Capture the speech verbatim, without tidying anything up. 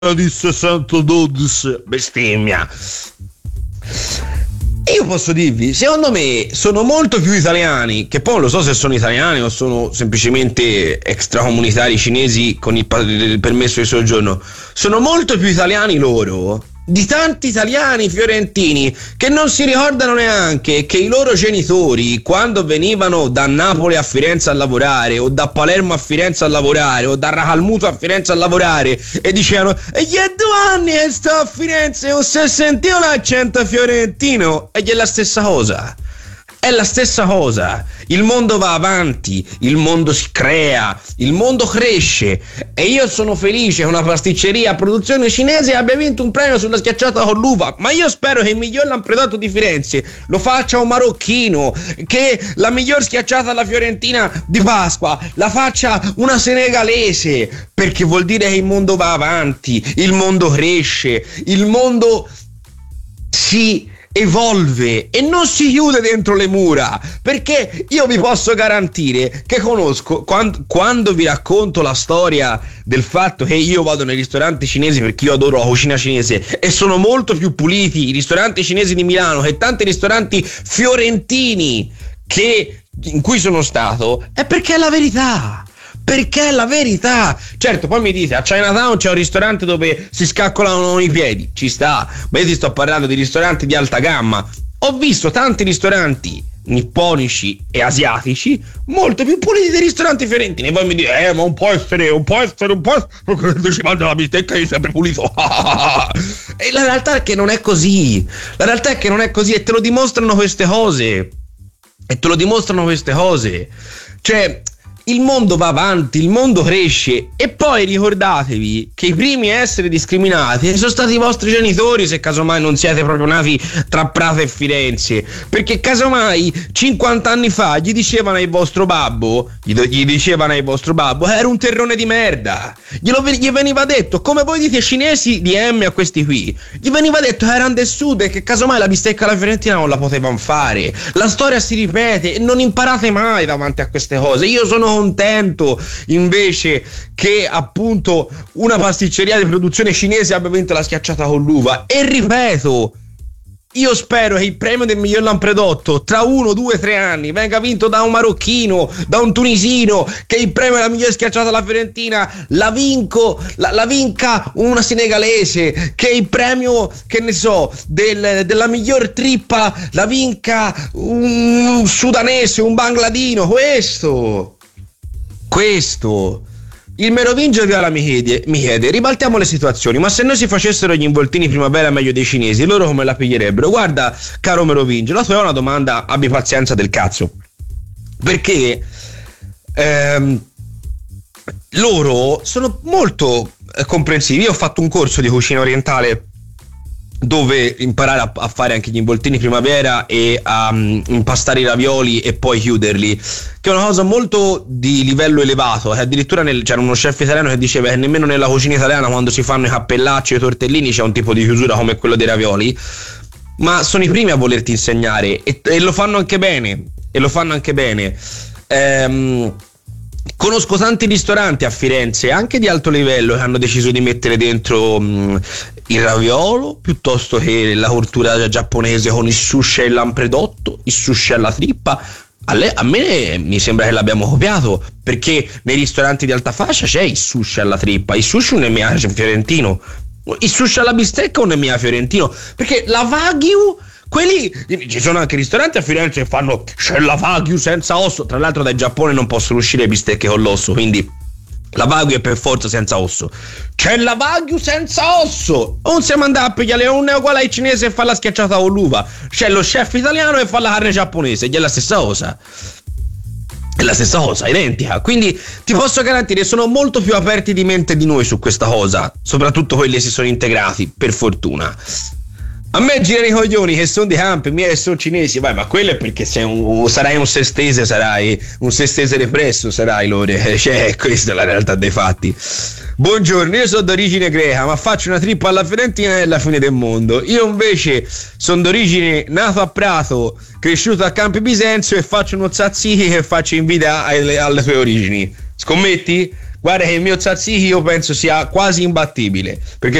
di sessantadodici, bestemmia. Io posso dirvi, secondo me sono molto più italiani, che poi non lo so se sono italiani o sono semplicemente extracomunitari cinesi con il, il permesso di soggiorno. Sono molto più italiani loro di tanti italiani fiorentini che non si ricordano neanche che i loro genitori, quando venivano da Napoli a Firenze a lavorare, o da Palermo a Firenze a lavorare, o da Racalmuto a Firenze a lavorare, e dicevano: e gli è due anni che sto a Firenze, o se sentivo l'accento fiorentino, e gli è la stessa cosa. È la stessa cosa. Il mondo va avanti, il mondo si crea, il mondo cresce, e io sono felice che una pasticceria a produzione cinese abbia vinto un premio sulla schiacciata con l'uva, ma io spero che il miglior lampredotto di Firenze lo faccia un marocchino, che la miglior schiacciata alla fiorentina di Pasqua la faccia una senegalese, perché vuol dire che il mondo va avanti, il mondo cresce, il mondo si evolve e non si chiude dentro le mura, perché io vi posso garantire che conosco, quando, quando vi racconto la storia del fatto che io vado nei ristoranti cinesi perché io adoro la cucina cinese e sono molto più puliti i ristoranti cinesi di Milano che tanti ristoranti fiorentini che, in cui sono stato, è perché è la verità. Perché è la verità. Certo, poi mi dite, a Chinatown c'è un ristorante dove si scaccolano i piedi, ci sta, ma io ti sto parlando di ristoranti di alta gamma. Ho visto tanti ristoranti nipponici e asiatici molto più puliti dei ristoranti fiorentini, e poi mi dite, eh ma un po' essere, un po' essere, un po' essere, perché ci manda la bistecca è sempre pulito. E la realtà è che non è così. La realtà è che non è così, e te lo dimostrano queste cose. E te lo dimostrano queste cose. Cioè, il mondo va avanti, il mondo cresce, e poi ricordatevi che i primi a essere discriminati sono stati i vostri genitori, se casomai non siete proprio nati tra Prato e Firenze, perché casomai cinquanta anni fa gli dicevano al vostro babbo, gli, gli dicevano al vostro babbo era un terrone di merda, glielo, gli veniva detto, come voi dite cinesi di M a questi qui, gli veniva detto che erano del sud e che casomai la bistecca alla fiorentina non la potevano fare. La storia si ripete e non imparate mai davanti a queste cose. Io sono contento invece che appunto una pasticceria di produzione cinese abbia vinto la schiacciata con l'uva, e ripeto, io spero che il premio del miglior lampredotto tra uno, due, tre anni venga vinto da un marocchino, da un tunisino, che il premio della miglior schiacciata alla fiorentina la vinco, la, la vinca una senegalese, che il premio, che ne so, del, della miglior trippa la vinca un sudanese, un bangladino. Questo Questo il Merovingio Viola mi chiede, mi chiede ribaltiamo le situazioni, ma se noi si facessero gli involtini primavera meglio dei cinesi, loro come la piglierebbero? Guarda, caro Merovingio, la tua è una domanda, abbi pazienza del cazzo, perché ehm, loro sono molto eh, comprensivi. Io ho fatto un corso di cucina orientale dove imparare a, a fare anche gli involtini primavera e a um, impastare i ravioli e poi chiuderli, che è una cosa molto di livello elevato. Addirittura nel, c'era uno chef italiano che diceva che nemmeno nella cucina italiana, quando si fanno i cappellacci e i tortellini, c'è un tipo di chiusura come quello dei ravioli, ma sono i primi a volerti insegnare, e, e lo fanno anche bene e lo fanno anche bene ehm Conosco tanti ristoranti a Firenze, anche di alto livello, che hanno deciso di mettere dentro mh, il raviolo piuttosto che la cultura giapponese con il sushi e il lampredotto, il sushi alla trippa. A, lei, a me mi sembra che l'abbiamo copiato, perché nei ristoranti di alta fascia c'è il sushi alla trippa, il sushi non è mia fiorentino, il sushi alla bistecca non è mia fiorentino, perché la Wagyu, quelli, ci sono anche ristoranti a Firenze che fanno c'è la Wagyu senza osso. Tra l'altro dal Giappone non possono uscire bistecche con l'osso, quindi la Wagyu è per forza senza osso. C'è la Wagyu senza osso. Non siamo andati a pigliare un uguale ai cinese e fa la schiacciata con l'uva. C'è lo chef italiano e fa la carne giapponese, gli è la stessa cosa. È la stessa cosa, identica. Quindi ti posso garantire, sono molto più aperti di mente di noi su questa cosa, soprattutto quelli che si sono integrati, per fortuna. A me girano i coglioni che sono di campi, miei che sono cinesi, vai, ma quello è perché sei un, sarai un sestese, sarai un sestese represso, sarai loro, cioè questa è la realtà dei fatti. Buongiorno, io sono d'origine greca, ma faccio una trippa alla fiorentina e alla fine del mondo. Io invece sono d'origine nato a Prato, cresciuto a Campi Bisenzio, e faccio uno tzatziki che faccio invidia alle, alle tue origini. Scommetti? Guarda che il mio tzatziki io penso sia quasi imbattibile, perché